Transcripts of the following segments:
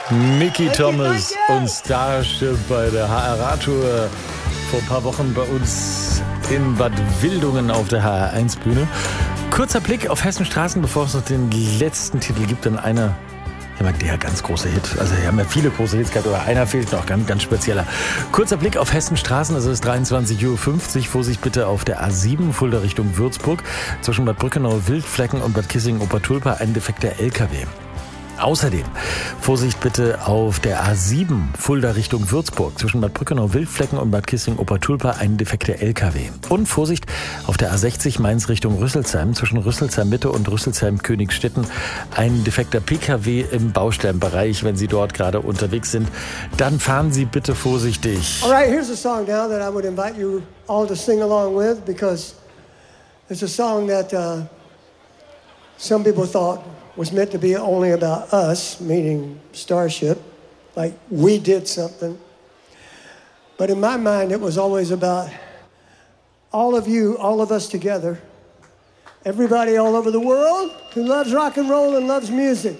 Mickey Thomas und Starship bei der HR-Tour vor ein paar Wochen bei uns in Bad Wildungen auf der HR1-Bühne. Kurzer Blick auf Hessenstraßen, bevor es noch den letzten Titel gibt, dann einer, der ganz große Hit. Also wir haben ja viele große Hits gehabt, aber einer fehlt noch, ganz spezieller. Kurzer Blick auf Hessenstraßen, also es ist 23:50 Uhr. Vorsicht bitte auf der A7, Fulda Richtung Würzburg. Zwischen Bad Brückenau, Wildflecken und Bad Kissingen-Obertulpa ein defekter LKW. Außerdem Vorsicht bitte auf der A7 Fulda Richtung Würzburg. Zwischen Bad Brückenau, Wildflecken und Bad Kissingen-Obertulpa ein defekter LKW. Und Vorsicht auf der A60 Mainz Richtung Rüsselsheim. Zwischen Rüsselsheim Mitte und Rüsselsheim Königstetten ein defekter PKW im Baustellenbereich. Wenn Sie dort gerade unterwegs sind, dann fahren Sie bitte vorsichtig. All right, here's a song now that I would invite you all to sing along with, because it's a song that some people thought was meant to be only about us, meaning Starship, like we did something. But in my mind, it was always about all of you, all of us together, everybody all over the world who loves rock and roll and loves music.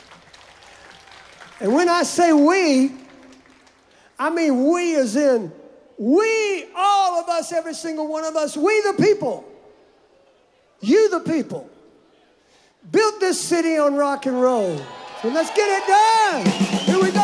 And when I say we, I mean we as in we, all of us, every single one of us, we the people, you the people, built this city on rock and roll. So let's get it done. Here we go.